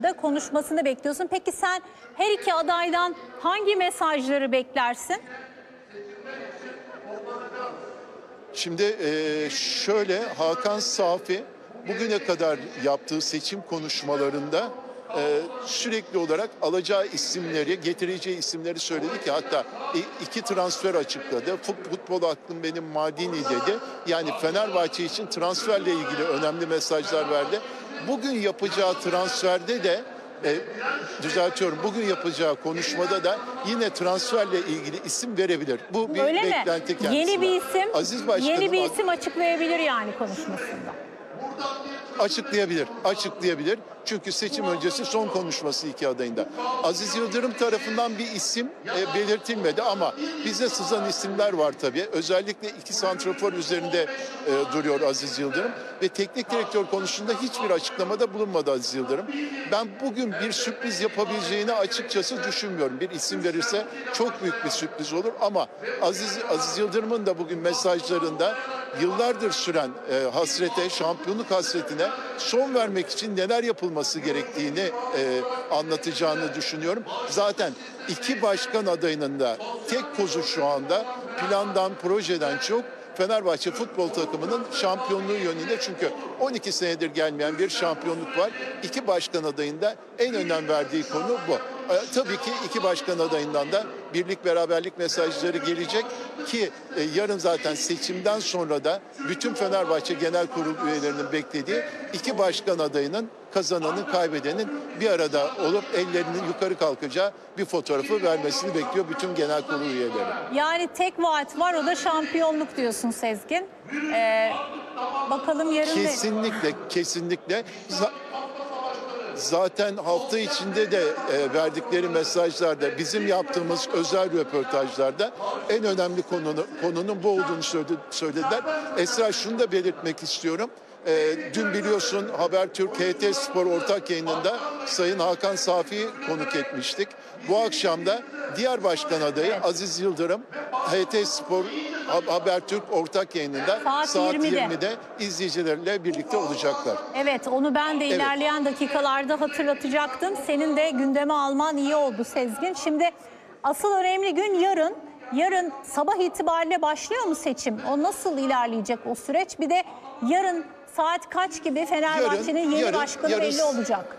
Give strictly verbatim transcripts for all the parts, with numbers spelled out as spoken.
da konuşmasını bekliyorsun. Peki sen her iki adaydan hangi mesajları beklersin? Şimdi e, şöyle, Hakan Safi bugüne kadar yaptığı seçim konuşmalarında e, sürekli olarak alacağı isimleri, getireceği isimleri söyledi ki hatta iki transfer açıkladı. Futbol aklım benim Maldini dedi. Yani Fenerbahçe için transferle ilgili önemli mesajlar verdi. Bugün yapacağı transferde de E, düzeltiyorum. Bugün yapacağı konuşmada da yine transferle ilgili isim verebilir. Bu bir Öyle beklenti mi? kendisine. Yeni bir isim, Aziz Başkanım, yeni bir isim açıklayabilir yani konuşmasında. Açıklayabilir, açıklayabilir. Çünkü seçim öncesi son konuşması iki adayında. Aziz Yıldırım tarafından bir isim e, belirtilmedi ama bize sızan isimler var tabii. Özellikle iki santrafor üzerinde e, duruyor Aziz Yıldırım ve teknik direktör konusunda hiçbir açıklamada bulunmadı Aziz Yıldırım. Ben bugün bir sürpriz yapabileceğini açıkçası düşünmüyorum. Bir isim verirse çok büyük bir sürpriz olur ama Aziz Aziz Yıldırım'ın da bugün mesajlarında yıllardır süren e, hasrete, şampiyonluk hasretine son vermek için neler yapılması gerektiğini e, anlatacağını düşünüyorum. Zaten iki başkan adayının da tek kozu şu anda plandan, projeden çok Fenerbahçe futbol takımının şampiyonluğu yönünde. Çünkü on iki senedir gelmeyen bir şampiyonluk var. İki başkan adayında en önem verdiği konu bu. Ee, tabii ki iki başkan adayından da birlik beraberlik mesajları gelecek ki e, yarın zaten seçimden sonra da bütün Fenerbahçe Genel Kurul üyelerinin beklediği iki başkan adayının kazananın kaybedenin bir arada olup ellerinin yukarı kalkacağı bir fotoğrafı vermesini bekliyor bütün genel kurul üyeleri. Yani tek vaat var, o da şampiyonluk diyorsun Sezgin. Ee, bakalım yarın... Kesinlikle, kesinlikle. Zaten hafta içinde de e, verdikleri mesajlarda, bizim yaptığımız özel röportajlarda en önemli konunun, konunun bu olduğunu söylediler. Esra, şunu da belirtmek istiyorum. E, dün biliyorsun Habertürk H T Spor ortak yayınında Sayın Hakan Safi'yi konuk etmiştik. Bu akşam da diğer başkan adayı Aziz Yıldırım H T Spor Habertürk ortak yayınında saat, saat yirmide. yirmide izleyicilerle birlikte olacaklar. Evet, onu ben de ilerleyen evet. dakikalarda hatırlatacaktım. Senin de gündeme alman iyi oldu Sezgin. Şimdi asıl önemli gün yarın. Yarın sabah itibariyle başlıyor mu seçim? O nasıl ilerleyecek o süreç? Bir de yarın saat kaç gibi Fenerbahçe'nin yeni yarın, başkanı yarın, belli olacak?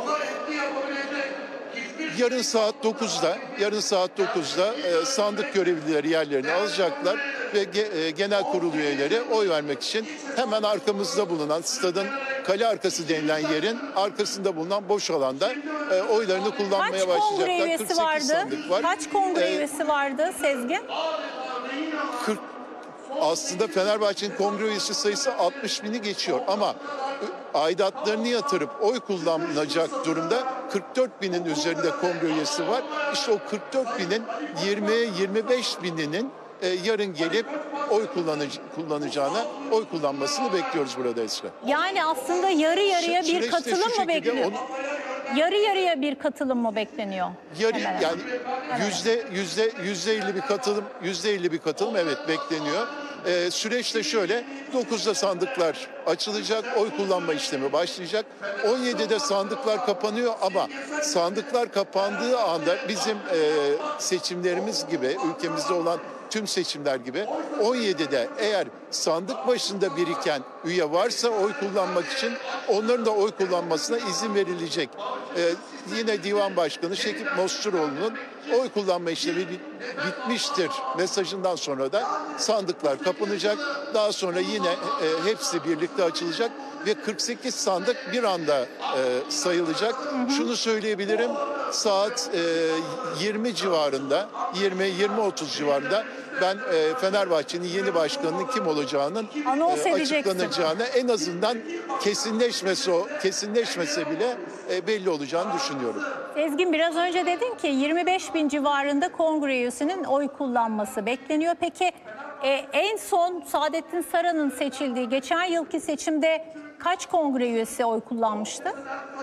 Yarın saat dokuzda, yarın saat dokuzda e, sandık görevlileri yerlerini alacaklar ve ge, e, genel kurul üyeleri oy vermek için hemen arkamızda bulunan stadın kale arkası denilen yerin arkasında bulunan boş alanda e, oylarını kullanmaya Kaç başlayacaklar. Kongre üyesi vardı? Var. Kaç kongre ee, üyesi vardı Sezgin? kırk Aslında Fenerbahçe'nin kongre üyesi sayısı altmış bini geçiyor ama aidatlarını yatırıp oy kullanılacak durumda kırk dört binin üzerinde kongre üyesi var. İşte o kırk dört binin yirmiye yirmi beş bininin e, yarın gelip oy kullanacağına, oy kullanmasını bekliyoruz burada Esra. Yani aslında yarı yarıya bir katılım mı bekleniyor? Onu... Yarı yarıya bir katılım mı bekleniyor? Yarı hemen yani hemen. yüzde yüzde yüzde elli bir katılım, yüzde elli bir katılım evet bekleniyor. Ee, süreç de şöyle, dokuzda sandıklar açılacak, oy kullanma işlemi başlayacak. on yedide sandıklar kapanıyor ama sandıklar kapandığı anda bizim e, seçimlerimiz gibi, ülkemizde olan tüm seçimler gibi on yedide eğer sandık başında biriken üye varsa oy kullanmak için onların da oy kullanmasına izin verilecek. Ee, yine Divan Başkanı Şekip Mosturoğlu'nun oy kullanma işlemi bitmiştir mesajından sonra da sandıklar kapanacak. Daha sonra yine e, hepsi birlikte açılacak ve kırk sekiz sandık bir anda e, sayılacak. Hı hı. Şunu söyleyebilirim, saat e, yirmi civarında, yirmi yirmi otuz civarında ben e, Fenerbahçe'nin yeni başkanının kim olacağının e, açıklanacağını, en azından kesinleşmesi o kesinleşmese bile e, belli olacağını düşünüyorum. Sezgin, biraz önce dedin ki yirmi beş bin civarında kongre üyesinin oy kullanması bekleniyor. Peki e, en son Saadettin Saran'ın seçildiği geçen yılki seçimde kaç kongre üyesi oy kullanmıştı?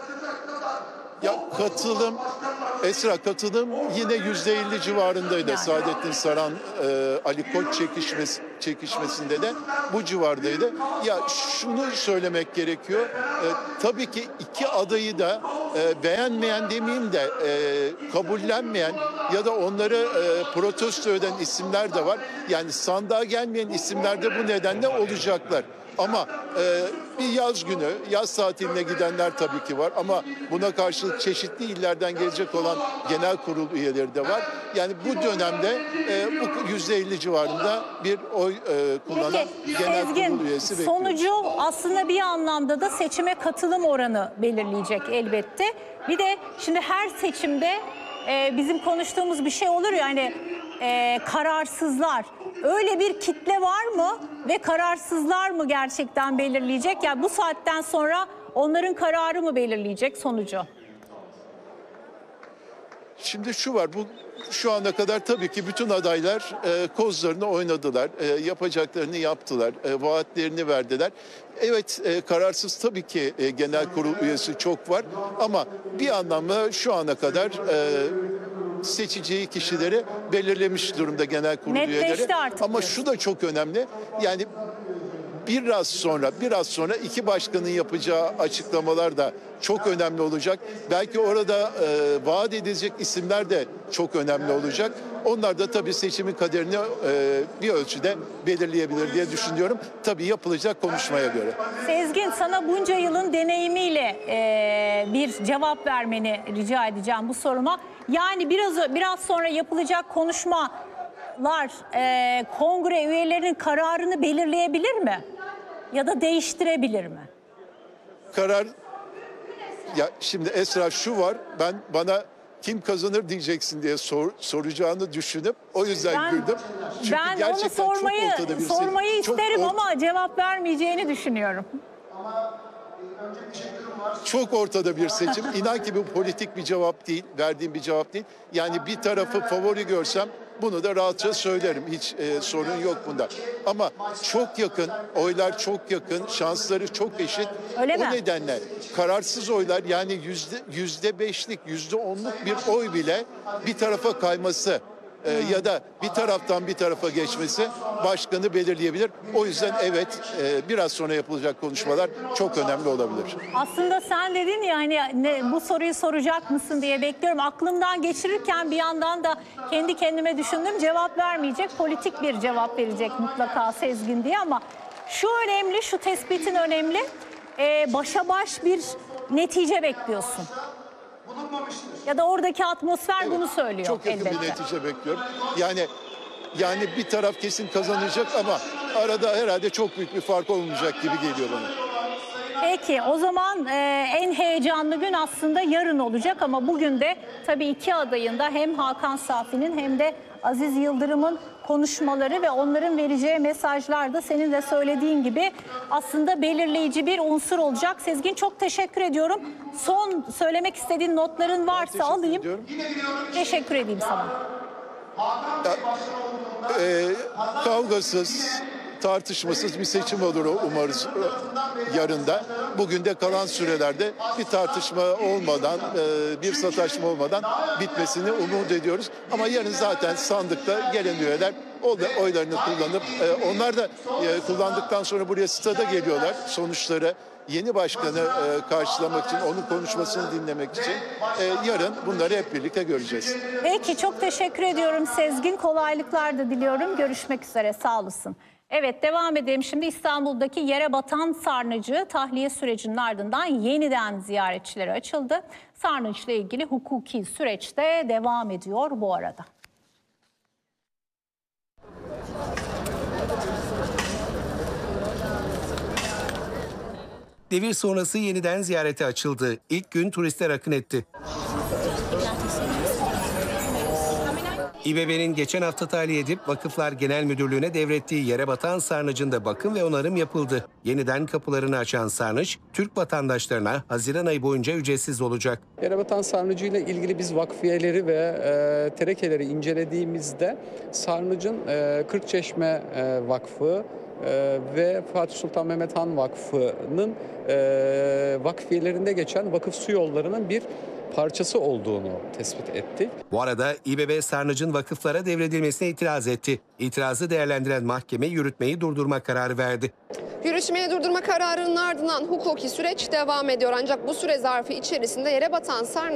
Ya katılım, Esra katılım yine yüzde elli civarındaydı. Yani. Saadettin Saran, e, Ali Koç çekişmesi çekişmesinde de bu civardaydı. Ya şunu söylemek gerekiyor. E, tabii ki iki adayı da e, beğenmeyen demeyeyim de e, kabullenmeyen ya da onları e, protesto eden isimler de var. Yani sandığa gelmeyen isimler de bu nedenle olacaklar. Ama e, bir yaz günü, yaz tatiline gidenler tabii ki var. Ama buna karşılık çeşitli illerden gelecek olan genel kurul üyeleri de var. Yani bu dönemde e, bu yüzde elli civarında bir oy e, kullanan Peki, genel Sezgin, kurul üyesi bekliyoruz. sonucu aslında bir anlamda da seçime katılım oranı belirleyecek elbette. Bir de şimdi her seçimde e, bizim konuştuğumuz bir şey olur ya, hani e, kararsızlar. Öyle bir kitle var mı ve kararsızlar mı gerçekten belirleyecek? Yani bu saatten sonra onların kararı mı belirleyecek sonucu? Şimdi şu var, bu şu ana kadar tabii ki bütün adaylar e, kozlarını oynadılar, e, yapacaklarını yaptılar, e, vaatlerini verdiler. Evet, e, kararsız tabii ki e, genel kurul üyesi çok var ama bir anlamda şu ana kadar e, seçeceği kişileri belirlemiş durumda genel kurul Netleşti üyeleri. artık Ama diyorsun. şu da çok önemli, yani biraz sonra, biraz sonra iki başkanın yapacağı açıklamalar da çok önemli olacak. Belki orada e, vaat edilecek isimler de çok önemli olacak. Onlar da tabii seçimin kaderini e, bir ölçüde belirleyebilir diye düşünüyorum. Tabii yapılacak konuşmaya göre. Sezgin, sana bunca yılın deneyimiyle e, bir cevap vermeni rica edeceğim bu soruma. Yani biraz biraz sonra yapılacak konuşmalar e, kongre üyelerinin kararını belirleyebilir mi? Ya da değiştirebilir mi? Karar, ya şimdi Esra şu var, ben bana kim kazanır diyeceksin diye sor, soracağını düşünüp o yüzden Ben, güldüm. Çünkü ben onu gerçekten sormayı çok ortada bir sormayı şey. Çok isterim ort- ama cevap vermeyeceğini düşünüyorum. Çok ortada bir seçim. İnan ki bu politik bir cevap değil, verdiğim bir cevap değil. Yani bir tarafı favori görsem bunu da rahatça söylerim. Hiç e, sorun yok bunda. Ama çok yakın, oylar çok yakın, şansları çok eşit. Öyle o mi? nedenle kararsız oylar, yani yüzde yüzde beşlik, yüzde onluk bir oy bile bir tarafa kayması e, ya da bir taraftan bir tarafa geçmesi başkanı belirleyebilir. O yüzden evet, e, biraz sonra yapılacak konuşmalar çok önemli olabilir. Aslında sen dedin ya, hani ne, bu soruyu soracak mısın diye bekliyorum. Aklımdan geçirirken bir yandan da kendi kendime düşündüm. Cevap vermeyecek, politik bir cevap verecek mutlaka Sezgin diye, ama şu önemli, şu tespitin önemli. Ee, başa baş bir netice bekliyorsun. Ya da oradaki atmosfer Evet, bunu söylüyor çok yakın elbette. bir netice bekliyorum. Yani yani bir taraf kesin kazanacak ama arada herhalde çok büyük bir fark olmayacak gibi geliyor bana. Peki, o zaman e, en heyecanlı gün aslında yarın olacak, ama bugün de tabii iki adayın da, hem Hakan Safi'nin hem de Aziz Yıldırım'ın konuşmaları ve onların vereceği mesajlar da senin de söylediğin gibi aslında belirleyici bir unsur olacak. Sezgin, çok teşekkür ediyorum. Son söylemek istediğin notların varsa Teşekkür alayım. ediyorum. Teşekkür edeyim sana. Ee, kavgasız, tartışmasız bir seçim olur umarız yarın da. Bugün de kalan sürelerde bir tartışma olmadan, bir sataşma olmadan bitmesini umut ediyoruz. Ama yarın zaten sandıkta gelen üyeler oylarını kullanıp, onlar da kullandıktan sonra buraya stada geliyorlar, sonuçları yeni başkanı karşılamak için, onun konuşmasını dinlemek için. Yarın bunları hep birlikte göreceğiz. Peki, çok teşekkür ediyorum Sezgin. Kolaylıklar da diliyorum. Görüşmek üzere. Sağ olasın. Evet, devam edelim. Şimdi İstanbul'daki yere batan sarnıcı tahliye sürecinin ardından yeniden ziyaretçilere açıldı. Sarnıçla ilgili hukuki süreç de devam ediyor bu arada. Devir sonrası yeniden ziyarete açıldı. İlk gün turistler akın etti. İBB'nin geçen hafta tahliye edip Vakıflar Genel Müdürlüğü'ne devrettiği yere batan sarnıcında bakım ve onarım yapıldı. Yeniden kapılarını açan sarnıç, Türk vatandaşlarına Haziran ayı boyunca ücretsiz olacak. Yere batan sarnıcı ile ilgili biz vakfiyeleri ve e, terekeleri incelediğimizde sarnıcın e, Kırkçeşme e, Vakfı e, ve Fatih Sultan Mehmet Han Vakfı'nın e, vakfiyelerinde geçen vakıf su yollarının bir parçası olduğunu tespit ettik. Bu arada İBB sarnıcın vakıflara devredilmesine itiraz etti. İtirazı değerlendiren mahkeme yürütmeyi durdurma kararı verdi. Yürütmeyi durdurma kararının ardından hukuki süreç devam ediyor. Ancak bu süre zarfı içerisinde yere batan sarnıç